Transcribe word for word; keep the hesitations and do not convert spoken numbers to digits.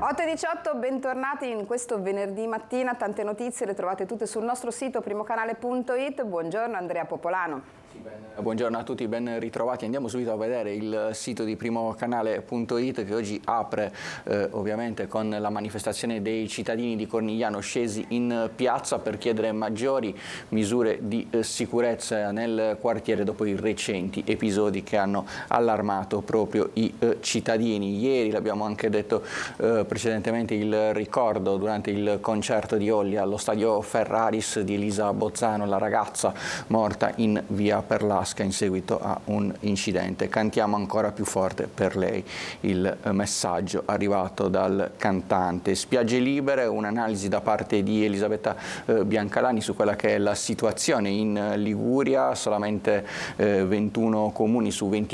otto e diciotto, bentornati in questo venerdì mattina. Tante notizie le trovate tutte sul nostro sito primocanale punto it. Buongiorno Andrea Popolano. Buongiorno a tutti, ben ritrovati. Andiamo subito a vedere il sito di primocanale punto it che oggi apre eh, ovviamente con la manifestazione dei cittadini di Cornigliano scesi in piazza per chiedere maggiori misure di eh, sicurezza nel quartiere dopo i recenti episodi che hanno allarmato proprio i eh, cittadini. Ieri, l'abbiamo anche detto eh, precedentemente, il ricordo durante il concerto di Olli allo stadio Ferraris di Elisa Bozzano, la ragazza morta in via Perlasca in seguito a un incidente. Cantiamo ancora più forte per lei, il messaggio arrivato dal cantante. Spiagge libere, un'analisi da parte di Elisabetta eh, Biancalani su quella che è la situazione in Liguria. Solamente eh, ventuno comuni su venti